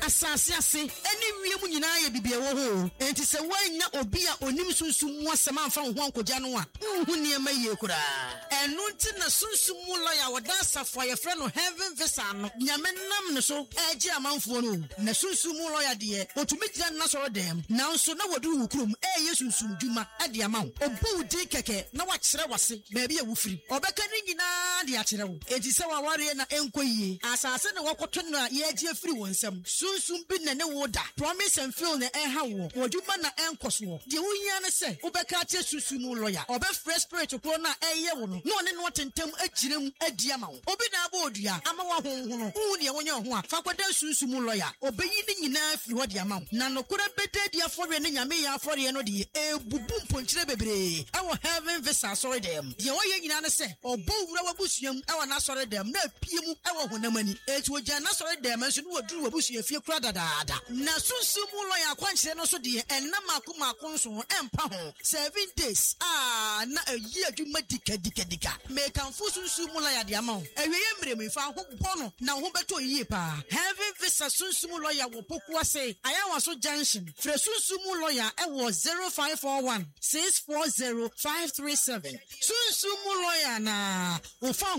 asase ase eni wiem nyina ye bibie wo ho enti se wanya obi a onim sunsum mu asɛm amfa ho ankogya no a hu niema ye kura enu nti na sunsum mu lawyer woda asafo ye frɛ no heaven visa no nyame nam ne so agi amanfo no na sunsum mu lawyer de otumi gyina na so dem nanso na wodu wukurum sunsum dwuma ade ama wo obu di keke na wakyerɛ wase baabi a wufiri obɛka ne nyina de akyerɛ wo enti sɛ waware na enkoyie asase ne wakoto na ye agi afiri won nsam sunsum bi na ne woda promise and fail na ɛha wo wodwuma na ɛnkɔso de wohia ne sɛ wobɛka akyerɛ sunsum mu lawyer obɛfrɛ spirit ko na ɛyɛ wo no na ɔne no tentem agyirem adi ama wo obi na aba odua ama wa honhono wo ne wonya ho a fa koda sunsum mu lawyer obeyi ne nyina afiri hɔ de ama wo na nokora bededi afɔre ne nyame ya afɔre no de bubu mponkyire bebree ɛwɔ heaven visa sorry dem ye wɔyɛ nyina ne sɛ ɔbɔ wura wabusuam ɛwɔ na sorry dem na apie mu ɛwɔ honamani eti ogya na sorry dem nso no waduru wabusua fie kura dadaada na sunsum mu lawyer akwankyere no so de ɛnam akoma nso ɛmpa ho 7 days na ayi adwuma dika mekanfo sunsum mu lawyer de ama wo awiye mmeremu fa ho bono na ho beto yie pa heaven visa sunsum mu lawyer wo pokuwa se ayawa so junction frɛ sunsum mu lawyer ɛwɔ 0541 640 537 sunsum mu lawyer na wo fa